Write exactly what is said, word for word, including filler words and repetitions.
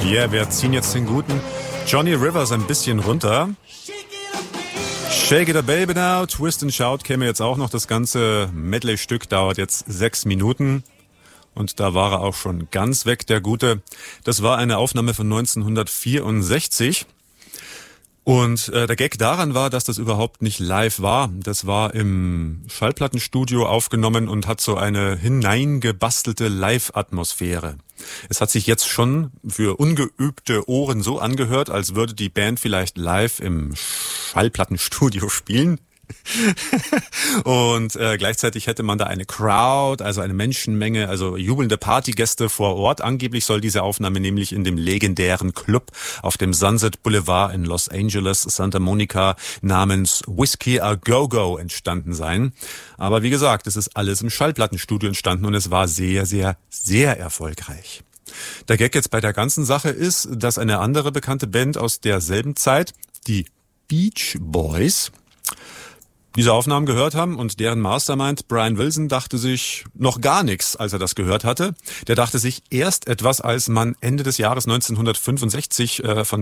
Yeah, wir ziehen jetzt den guten Johnny Rivers ein bisschen runter. Shake it a baby now, Twist and Shout käme jetzt auch noch. Das ganze Medley-Stück dauert jetzt sechs Minuten. Und da war er auch schon ganz weg, der Gute. Das war eine Aufnahme von neunzehnhundertvierundsechzig. Und äh, der Gag daran war, dass das überhaupt nicht live war. Das war im Schallplattenstudio aufgenommen und hat so eine hineingebastelte Live-Atmosphäre. Es hat sich jetzt schon für ungeübte Ohren so angehört, als würde die Band vielleicht live im Schallplattenstudio spielen. Und äh, gleichzeitig hätte man da eine Crowd, also eine Menschenmenge, also jubelnde Partygäste vor Ort. Angeblich soll diese Aufnahme nämlich in dem legendären Club auf dem Sunset Boulevard in Los Angeles, Santa Monica, namens Whiskey A Go Go entstanden sein. Aber wie gesagt, es ist alles im Schallplattenstudio entstanden und es war sehr, sehr, sehr erfolgreich. Der Gag jetzt bei der ganzen Sache ist, dass eine andere bekannte Band aus derselben Zeit, die Beach Boys, diese Aufnahmen gehört haben und deren Mastermind Brian Wilson dachte sich noch gar nichts, als er das gehört hatte. Der dachte sich erst etwas, als man Ende des Jahres neunzehnhundertfünfundsechzig äh, von